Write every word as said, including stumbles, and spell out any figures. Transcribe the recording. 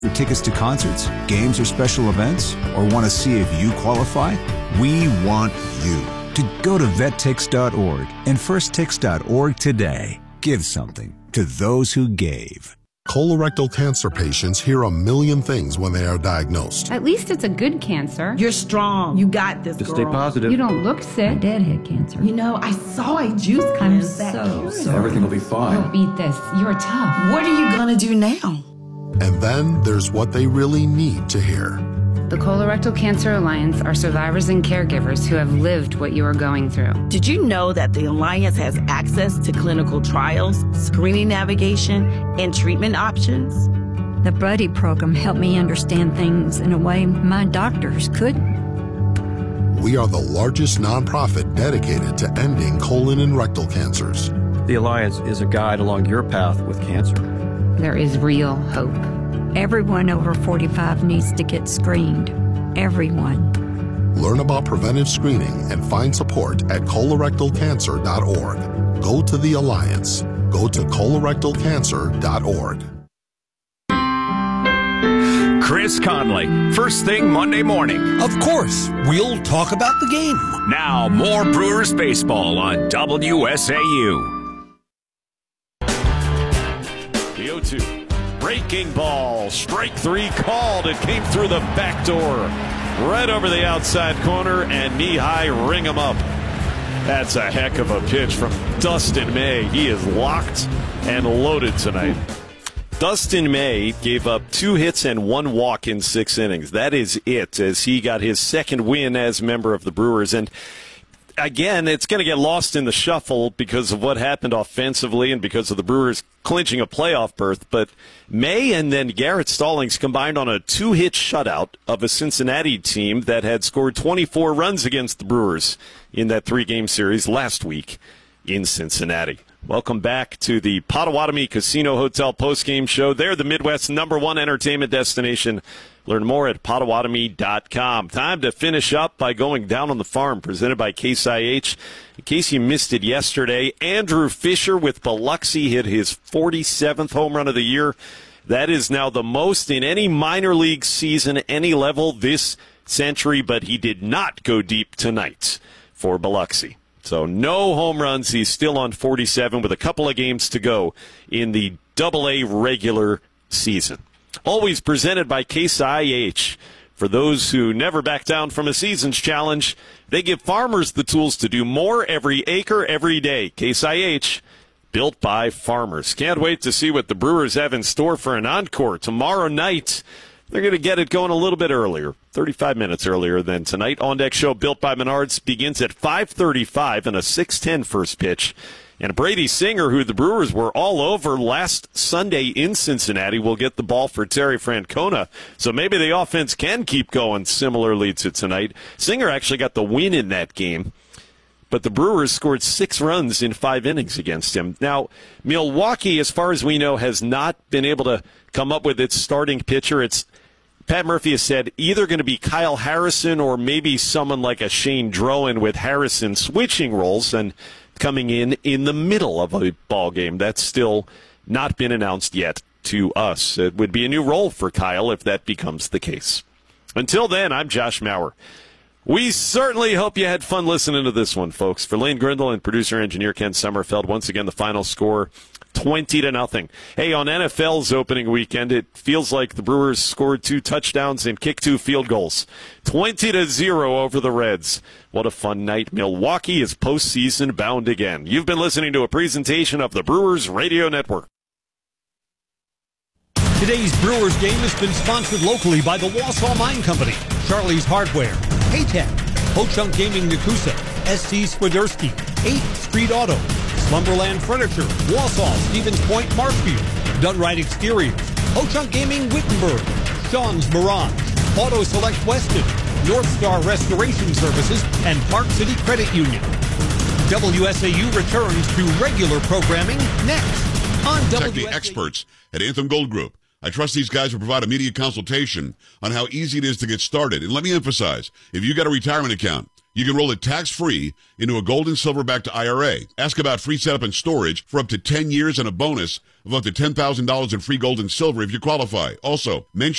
For tickets to concerts, games, or special events, or want to see if you qualify? We want you to go to vet tix dot org and first tix dot org today. Give something to those who gave. Colorectal cancer patients hear a million things when they are diagnosed. At least it's a good cancer. You're strong. You got this, Just girl. stay positive. You don't look sick. My dad had cancer. You know, I saw a juice I'm cleanse that so cured. sorry. Everything will be fine. You'll beat this. You're tough. What are you gonna do now? And then there's what they really need to hear. The Colorectal Cancer Alliance are survivors and caregivers who have lived what you are going through. Did you know that the Alliance has access to clinical trials, screening navigation, and treatment options? The Buddy program helped me understand things in a way my doctors couldn't. We are the largest nonprofit dedicated to ending colon and rectal cancers. The Alliance is a guide along your path with cancer. There is real hope. Everyone over forty-five needs to get screened. Everyone. Learn about preventive screening and find support at colorectal cancer dot org. Go to the Alliance. Go to colorectal cancer dot org. Chris Conley, first thing Monday morning. Of course, we'll talk about the game. Now, more Brewers baseball on W S A U. The oh two. Breaking ball. Strike three called. It came through the back door. Right over the outside corner and knee high, ring him up. That's a heck of a pitch from Dustin May. He is locked and loaded tonight. Dustin May gave up two hits and one walk in six innings. That is it, as he got his second win as a member of the Brewers. And again, it's going to get lost in the shuffle because of what happened offensively and because of the Brewers clinching a playoff berth. But May and then Garrett Stallings combined on a two-hit shutout of a Cincinnati team that had scored twenty-four runs against the Brewers in that three-game series last week in Cincinnati. Welcome back to the Potawatomi Casino Hotel postgame show. They're the Midwest's number one entertainment destination. Learn more at Potawatomi dot com. Time to finish up by going down on the farm, presented by Case I H. In case you missed it yesterday, Andrew Fisher with Biloxi hit his forty-seventh home run of the year. That is now the most in any minor league season, any level this century, but he did not go deep tonight for Biloxi. So no home runs. He's still on forty-seven with a couple of games to go in the double A regular season. Always presented by Case I H. For those who never back down from a season's challenge, they give farmers the tools to do more every acre, every day. Case I H, built by farmers. Can't wait to see what the Brewers have in store for an encore tomorrow night. They're going to get it going a little bit earlier, thirty-five minutes earlier than tonight. On Deck Show, built by Menards, begins at five thirty-five and a six ten first pitch. And Brady Singer, who the Brewers were all over last Sunday in Cincinnati, will get the ball for Terry Francona. So maybe the offense can keep going similarly to tonight. Singer actually got the win in that game, but the Brewers scored six runs in five innings against him. Now, Milwaukee, as far as we know, has not been able to come up with its starting pitcher. It's Pat Murphy has said either going to be Kyle Harrison or maybe someone like a Shane Drowan, with Harrison switching roles and coming in in the middle of a ball game. That's still not been announced yet to us. It would be a new role for Kyle if that becomes the case. Until then, I'm Josh Maurer. We certainly hope you had fun listening to this one, folks. For Lane Grindle and producer-engineer Ken Sommerfeld, once again, the final score, twenty to nothing. Hey, on N F L's opening weekend, it feels like the Brewers scored two touchdowns and kicked two field goals. twenty to zero over the Reds. What a fun night. Milwaukee is postseason bound again. You've been listening to a presentation of the Brewers Radio Network. Today's Brewers game has been sponsored locally by the Wausau Mine Company, Charlie's Hardware, Paytech, Ho-Chunk Gaming Nakusa, S C Swiderski, eighth Street Auto, Slumberland Furniture, Wausau, Stevens Point, Marshfield, Dunright Exteriors, Ho-Chunk Gaming Wittenberg, Sean's Mirage, Auto Select Weston, North Star Restoration Services, and Park City Credit Union. W S A U returns to regular programming next on W S A U. Check the experts at Anthem Gold Group. I trust these guys will provide immediate consultation on how easy it is to get started. And let me emphasize, if you got a retirement account, You can roll it tax-free into a gold and silver-backed I R A. Ask about free setup and storage for up to ten years and a bonus of up to ten thousand dollars in free gold and silver if you qualify. Also, mention